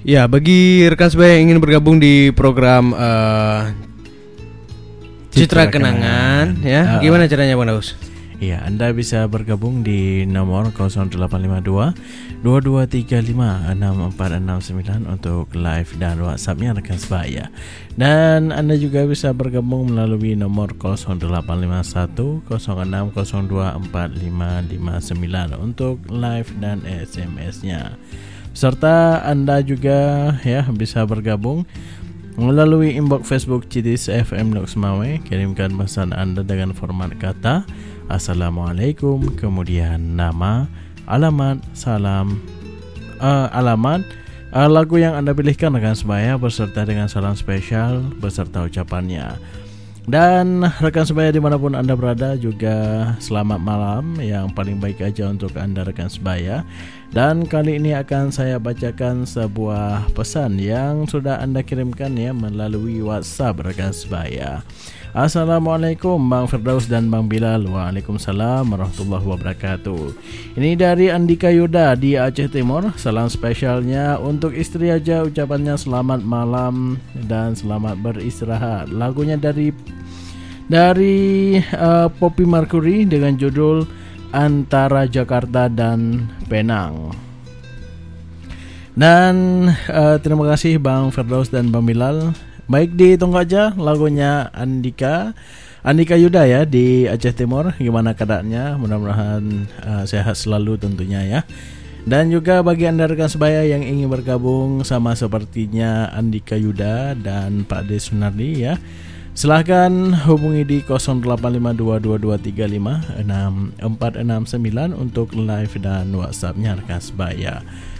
Ya, bagi rekan sebaya yang ingin bergabung di program Citra Kenangan, ya, gimana caranya Bang Daus? Iya, Anda bisa bergabung di nomor 0852 2235 6469 untuk live dan WhatsApp-nya rekan sebaya. Dan Anda juga bisa bergabung melalui nomor 0851 0602 4559 untuk live dan SMS-nya. Serta Anda juga ya bisa bergabung melalui inbox Facebook Cidis FM Lok Semawe. Kirimkan pesan Anda dengan format kata Assalamualaikum, kemudian nama, alamat, salam, lagu yang Anda pilihkan rekan sebaya beserta dengan salam spesial beserta ucapannya. Dan rekan sebaya dimanapun Anda berada juga selamat malam yang paling baik aja untuk Anda rekan sebaya. Dan kali ini akan saya bacakan sebuah pesan yang sudah Anda kirimkan ya melalui WhatsApp rekan sebaya. Assalamualaikum Bang Firdaus dan Bang Bilal. Waalaikumsalam warahmatullahi wabarakatuh. Ini dari Andika Yuda di Aceh Timur. Salam spesialnya untuk istri aja, ucapannya selamat malam dan selamat beristirahat. Lagunya dari Poppy Mercury dengan judul Antara Jakarta dan Penang. Dan terima kasih Bang Firdaus dan Bang Bilal. Baik, ditunggu aja lagunya Andika Yuda ya di Aceh Timur. Gimana keadaannya? Mudah-mudahan sehat selalu tentunya ya. Dan juga bagi Anda rekan sebaya yang ingin bergabung sama sepertinya Andika Yuda dan Pak De Sunardi ya, silahkan hubungi di 085222356469 untuk live dan WhatsApp-nya rekan sebaya.